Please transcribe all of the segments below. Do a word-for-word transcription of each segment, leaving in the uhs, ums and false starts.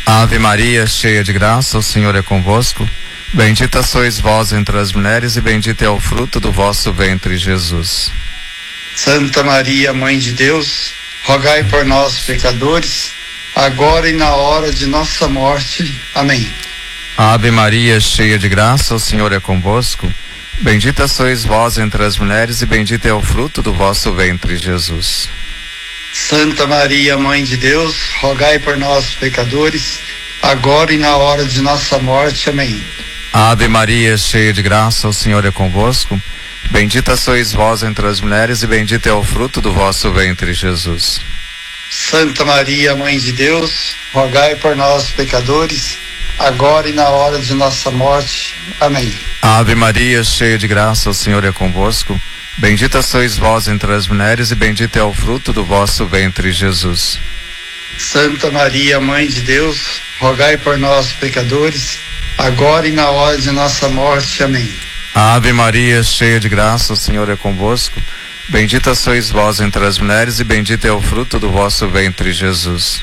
Ave Maria, cheia de graça, o Senhor é convosco. Bendita sois vós entre as mulheres e bendito é o fruto do vosso ventre, Jesus. Santa Maria, Mãe de Deus, rogai por nós, pecadores, agora e na hora de nossa morte. Amém. Ave Maria, cheia de graça, o Senhor é convosco. Bendita sois vós entre as mulheres e bendito é o fruto do vosso ventre, Jesus. Santa Maria, Mãe de Deus, rogai por nós, pecadores, agora e na hora de nossa morte. Amém. Ave Maria, cheia de graça, o Senhor é convosco. Bendita sois vós entre as mulheres e bendito é o fruto do vosso ventre, Jesus. Santa Maria, Mãe de Deus, rogai por nós, pecadores, agora e na hora de nossa morte. Amém. Ave Maria, cheia de graça, o Senhor é convosco. Bendita sois vós entre as mulheres e bendito é o fruto do vosso ventre, Jesus. Santa Maria, Mãe de Deus, rogai por nós, pecadores, agora e na hora de nossa morte. Amém. Ave Maria, cheia de graça, o Senhor é convosco. Bendita sois vós entre as mulheres e bendito é o fruto do vosso ventre, Jesus.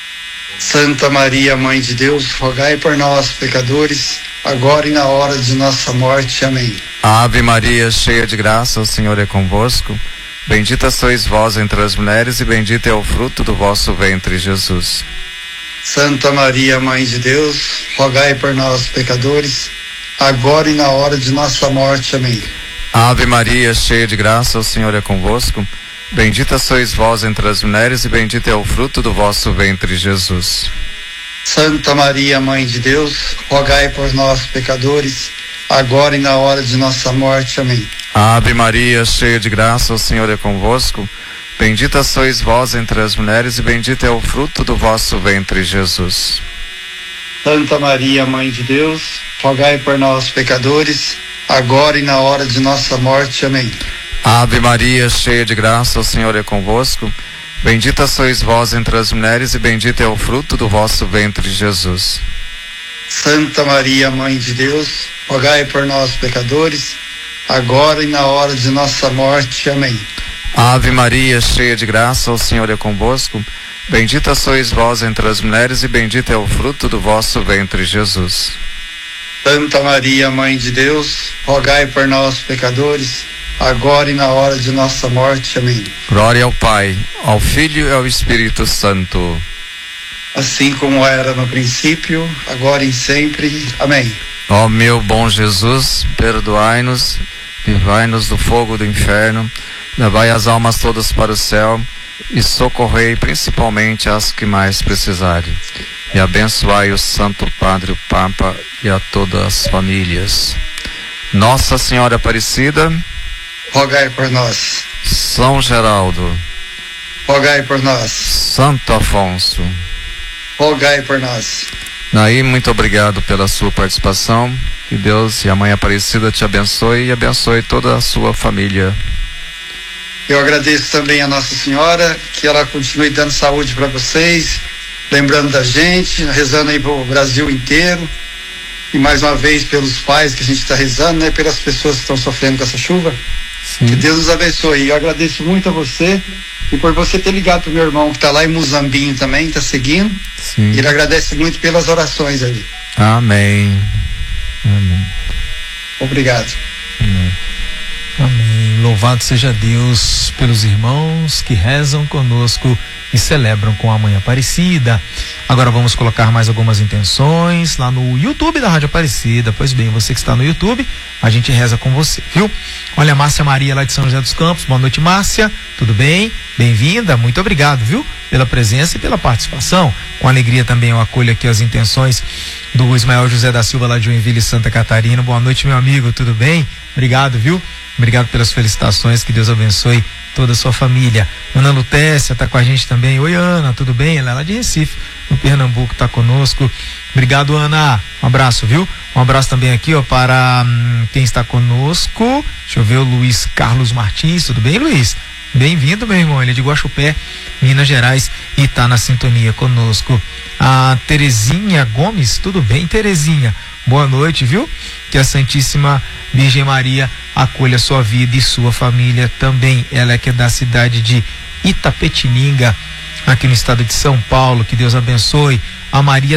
Santa Maria, Mãe de Deus, rogai por nós, pecadores, agora e na hora de nossa morte. Amém. Ave Maria, cheia de graça, o Senhor é convosco. Bendita sois vós entre as mulheres e bendito é o fruto do vosso ventre, Jesus. Santa Maria, Mãe de Deus, rogai por nós, pecadores, agora e na hora de nossa morte. Amém. Ave Maria, cheia de graça, o Senhor é convosco. Bendita sois vós entre as mulheres e bendito é o fruto do vosso ventre, Jesus. Santa Maria, Mãe de Deus, rogai por nós, pecadores, agora e na hora de nossa morte. Amém. Ave Maria, cheia de graça, o Senhor é convosco. Bendita sois vós entre as mulheres e bendito é o fruto do vosso ventre, Jesus. Santa Maria, Mãe de Deus, rogai por nós, pecadores, agora e na hora de nossa morte. Amém. Ave Maria, cheia de graça, o Senhor é convosco. Bendita sois vós entre as mulheres e bendito é o fruto do vosso ventre, Jesus. Santa Maria, Mãe de Deus, rogai por nós, pecadores, agora e na hora de nossa morte. Amém. Ave Maria, cheia de graça, o Senhor é convosco. Bendita sois vós entre as mulheres e bendito é o fruto do vosso ventre, Jesus. Santa Maria, Mãe de Deus, rogai por nós, pecadores, agora e na hora de nossa morte. Amém. Glória ao Pai, ao Filho e ao Espírito Santo. Assim como era no princípio, agora e sempre. Amém. Ó meu bom Jesus, perdoai-nos, livrai-nos do fogo do inferno, levai as almas todas para o céu e socorrei principalmente as que mais precisarem. E abençoai o Santo Padre, o Papa e a todas as famílias. Nossa Senhora Aparecida, rogai por nós. São Geraldo, rogai por nós. Santo Afonso, rogai por nós. Naí, muito obrigado pela sua participação. Que Deus e a Mãe Aparecida te abençoe e abençoe toda a sua família. Eu agradeço também a Nossa Senhora, que ela continue dando saúde para vocês, lembrando da gente, rezando aí pro Brasil inteiro. E mais uma vez pelos pais que a gente está rezando, né? Pelas pessoas que estão sofrendo com essa chuva. Sim. Que Deus nos abençoe. Eu agradeço muito a você e por você ter ligado pro meu irmão que está lá em Muzambinho também, está seguindo. Sim. E ele agradece muito pelas orações aí. Amém. Amém. Obrigado. Amém. Amém. Louvado seja Deus pelos irmãos que rezam conosco e celebram com a Mãe Aparecida. Agora vamos colocar mais algumas intenções lá no YouTube da Rádio Aparecida. Pois bem, você que está no YouTube, a gente reza com você, viu? Olha, a Márcia Maria lá de São José dos Campos. Boa noite, Márcia. Tudo bem? Bem-vinda. Muito obrigado, viu? Pela presença e pela participação. Com alegria também eu acolho aqui as intenções do Ismael José da Silva lá de Joinville, Santa Catarina. Boa noite, meu amigo. Tudo bem? Obrigado, viu? Obrigado pelas felicitações. Que Deus abençoe toda a sua família. Ana Lutécia está com a gente também. Oi, Ana, tudo bem? Ela é lá de Recife, no Pernambuco, está conosco. Obrigado, Ana. Um abraço, viu? Um abraço também aqui, ó, para hum, quem está conosco. Deixa eu ver, o Luiz Carlos Martins. Tudo bem, Luiz? Bem-vindo, meu irmão. Ele é de Guaxupé, Minas Gerais, e está na sintonia conosco. A Terezinha Gomes. Tudo bem, Terezinha? Boa noite, viu? Que a Santíssima Virgem Maria acolha sua vida e sua família também. Ela é que é da cidade de Itapetininga, aqui no estado de São Paulo. Que Deus abençoe. A Maria